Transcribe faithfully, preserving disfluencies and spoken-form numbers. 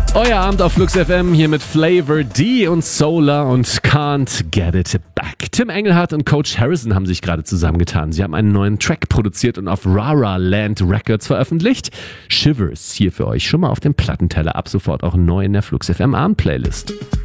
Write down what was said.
Euer Abend auf Flux F M hier mit Flavor D und Solar und Can't Get It Back. Tim Engelhardt und Coach Harrison haben sich gerade zusammengetan. Sie haben einen neuen Track produziert und auf Rara Land Records veröffentlicht. Shivers hier für euch schon mal auf dem Plattenteller. Ab sofort auch neu in der Flux F M Abend Playlist.